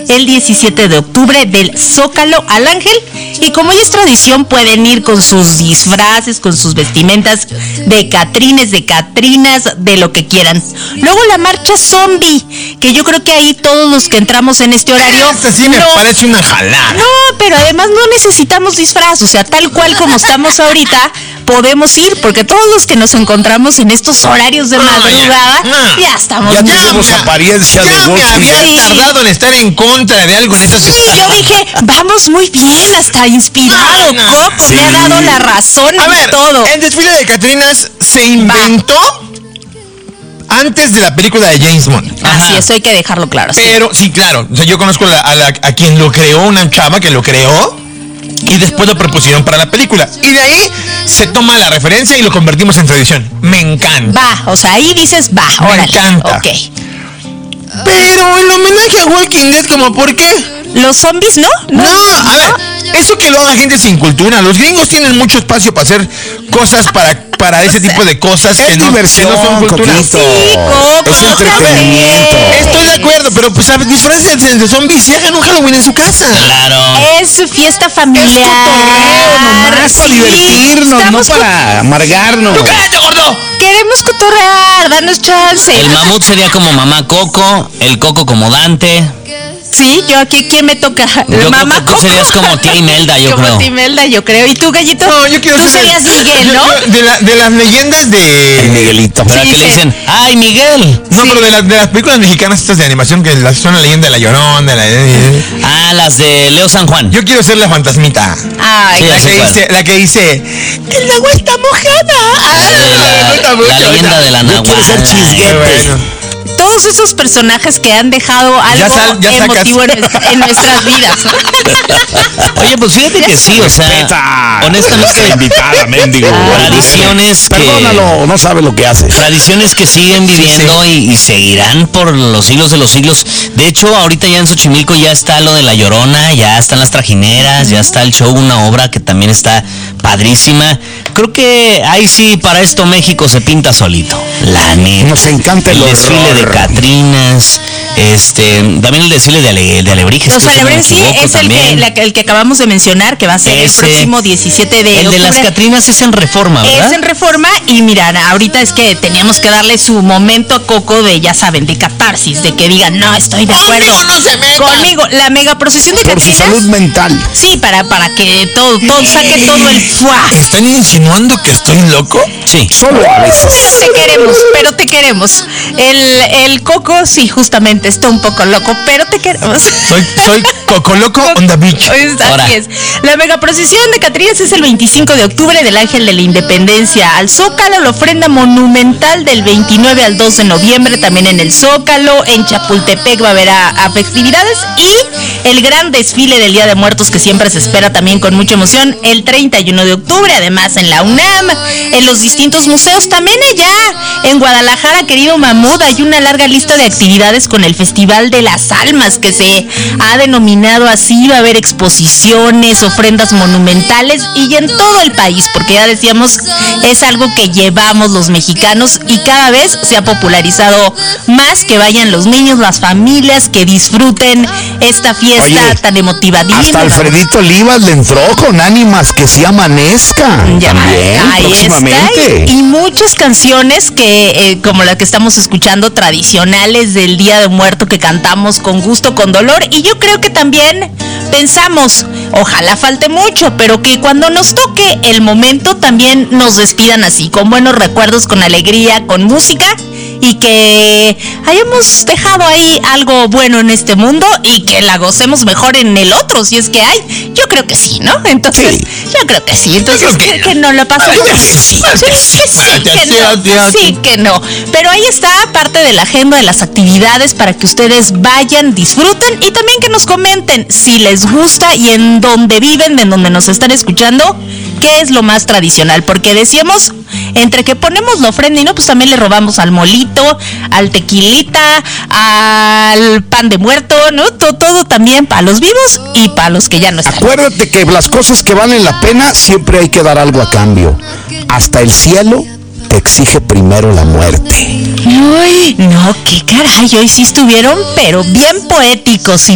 el 17 de octubre del Zócalo al Ángel. Y como ya es tradición, pueden ir con sus disfraces, con sus vestimentas de catrines, de catrinas, de lo que quieran. Luego la marcha zombie, que yo creo que ahí todos los que entramos en este horario... Esta sí me parece una jalada. No, pero además no necesitamos disfraz, o sea, tal cual como estamos ahorita, podemos ir, porque todos los que nos encontramos en estos horarios de madrugada, ya estamos... Ya tenemos apariencia de Ya me había tardado en estar en contra de algo en estas estaciones. Yo dije, vamos muy bien, hasta inspirado, Coco, le ha dado la razón en todo. El desfile de Catrinas se inventó antes de la película de James Bond. Así es, hay que dejarlo claro. Pero, sí, claro, o sea, yo conozco a quien lo creó, una chava que lo creó, y después lo propusieron para la película. Y de ahí se toma la referencia y lo convertimos en tradición. Me encanta. Va, o sea, ahí dices, va, órale. Me encanta. Ok. Pero el homenaje a Walking Dead, ¿como por qué? ¿Los zombies no? No, a ver, eso que lo haga gente sin cultura. Los gringos tienen mucho espacio para hacer cosas para ese tipo de cosas es que diversión, no son cultura. Coquito. Sí, Coco, es entretenimiento. Estoy de acuerdo, pero pues disfraces de zombies y hagan un Halloween en su casa. Claro. Es fiesta familiar. Es cotorreo nomás, para divertirnos, no para amargarnos. ¡Tú cállate, gordo! Queremos cotorrear, danos chance. El mamut sería como mamá Coco, el Coco como Dante. Sí, yo aquí, ¿quién me toca? Yo Mamá creo que tú Coco. serías como tía Imelda, yo como creo. tía Imelda, yo creo. ¿Y tú, Gallito? No, yo quiero Tú ser serías Miguel, ¿no? De las leyendas de... El Miguelito. ¿Verdad Sí, que le sí. dicen, ay, Miguel? No, pero de las películas mexicanas estas de animación que son la leyenda de la Llorona, Ah, las de Leo San Juan. yo quiero ser la fantasmita. Ay, Sí, La así que cual. dice, el agua está mojada. Me gusta mucho, La leyenda de la Yo quiero ser Nahuala. chisguete. Bueno. todos esos personajes que han dejado algo emotivo en nuestras vidas. Oye, pues fíjate que sí, o sea, Respeta. honestamente, Invitada, mendigo. tradiciones que... Perdónalo, no sabe lo que hace. Tradiciones que siguen viviendo y seguirán por los siglos de los siglos. De hecho, ahorita ya en Xochimilco ya está lo de La Llorona, ya están las trajineras, ya está el show, una obra que también está padrísima. Creo que ahí sí, para esto México se pinta solito. La neta. Nos encanta el desfile horror. de Catrinas, también el desfile de Alebrijes. Los Alebrijes sí es el que acabamos de mencionar, que va a ser el próximo 17 de octubre. El de las Catrinas es en Reforma, ¿verdad? Es en Reforma y mira, ahorita es que teníamos que darle su momento a Coco de, ya saben, de catarsis, de que digan, no, estoy de acuerdo. Conmigo no se metan. Conmigo, la mega procesión de Por su Catrinas. salud mental. Sí, para que todo saque todo el fuá. ¿Están insinuando que estoy loco? Sí. Solo a veces. Pero te queremos. El Coco, sí, justamente, está un poco loco, pero te queremos. Soy Coco Loco on the beach. Ahora. Así es. La megaprocesión de Catrinas es el 25 de octubre del Ángel de la Independencia al Zócalo, la ofrenda monumental del 29 al 2 de noviembre también en el Zócalo, en Chapultepec va a haber a festividades y el gran desfile del Día de Muertos que siempre se espera también con mucha emoción el 31 de octubre, además en la UNAM, en los distintos museos, también allá en Guadalajara, querido Mamut, hay una larga lista de actividades con el Festival de las Almas que se ha denominado así, va a haber exposiciones, ofrendas monumentales y en todo el país, porque ya decíamos, es algo que llevamos los mexicanos y cada vez se ha popularizado más, que vayan los niños, las familias, que disfruten esta fiesta. Oye, tan emotiva. Hasta Alfredito Olivas le entró con Ánimas que se amanezca. Ya, También, ahí próximamente. está, y muchas canciones que como la que estamos escuchando, tradicionales del Día de Muerto, que cantamos con gusto, con dolor, y yo creo que también pensamos, ojalá falte mucho, pero que cuando nos toque el momento también nos despidan así, con buenos recuerdos, con alegría, con música, y que hayamos dejado ahí algo bueno en este mundo y que la gocemos mejor en el otro, si es que hay. Yo creo que sí, ¿no? Entonces, Sí. yo creo que sí. Entonces, Yo creo que que no lo pasamos. Sí, Sí, que no. Pero ahí está parte de la agenda de las actividades para que ustedes vayan, disfruten y también que nos comenten si les gusta y en donde viven, en donde nos están escuchando, qué es lo más tradicional. Porque decíamos, entre que ponemos la ofrenda y no, pues también le robamos al molito, al tequilita, al pan de muerto, ¿no? Todo también para los vivos y para los que ya no están. Acuérdate que las cosas que valen la pena siempre hay que dar algo a cambio. Hasta el cielo te exige primero la muerte. Uy, no, qué caray, hoy sí estuvieron, pero bien poéticos.